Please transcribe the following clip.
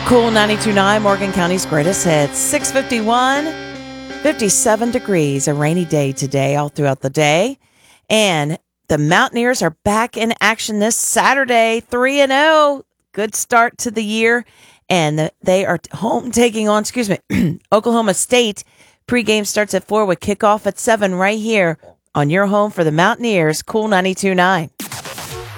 Cool 92.9, Morgan County's greatest hits. 6:51, 57 degrees. A rainy day today, all throughout the day. And the Mountaineers are back in action this Saturday, 3-0. Good start to the year. And they are home taking on, Oklahoma State. Pregame starts at 4 with kickoff at 7 right here on your home for the Mountaineers, Cool 92.9.